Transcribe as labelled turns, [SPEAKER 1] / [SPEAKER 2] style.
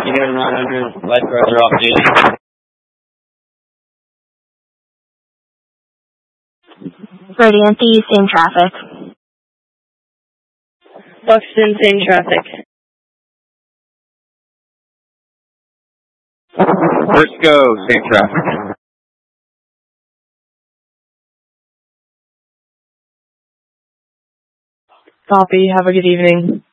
[SPEAKER 1] Union 900, lifeguards are off duty.
[SPEAKER 2] Gradiente, same traffic.
[SPEAKER 3] Buxton, same traffic.
[SPEAKER 1] Briscoe, same traffic.
[SPEAKER 3] Copy. Have a good evening.